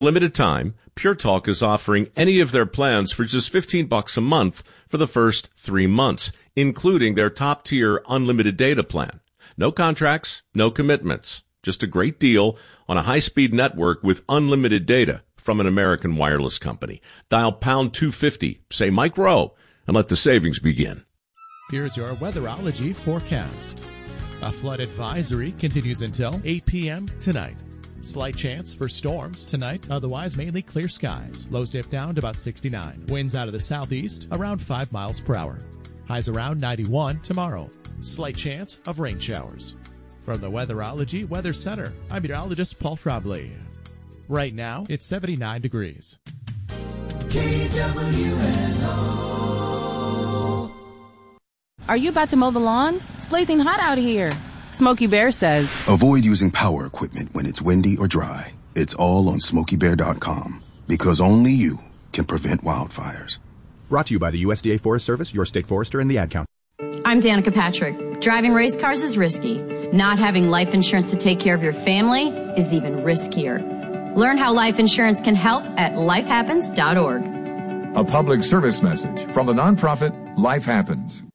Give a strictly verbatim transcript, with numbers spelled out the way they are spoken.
Limited time, Pure Talk is offering any of their plans for just fifteen bucks a month for the first three months, including their top-tier unlimited data plan. No contracts, no commitments. Just a great deal on a high-speed network with unlimited data from an American wireless company. Dial pound two fifty, say Mike Rowe, and let the savings begin. Here's your weatherology forecast. A flood advisory continues until eight p.m. tonight. Slight chance for storms tonight, otherwise mainly clear skies. Lows dip down to about sixty-nine. Winds out of the southeast around five miles per hour. Highs around ninety-one tomorrow. Slight chance of rain showers. From the Weatherology Weather Center, I'm meteorologist Paul Trombley. Right now, it's seventy-nine degrees. K W N O. Are you about to mow the lawn? It's blazing hot out here. Smokey Bear says, avoid using power equipment when it's windy or dry. It's all on smokey bear dot com, because only you can prevent wildfires. Brought to you by the U S D A Forest Service, your state forester, and the Ad Council. I'm Danica Patrick. Driving race cars is risky. Not having life insurance to take care of your family is even riskier. Learn how life insurance can help at life happens dot org. A public service message from the nonprofit Life Happens.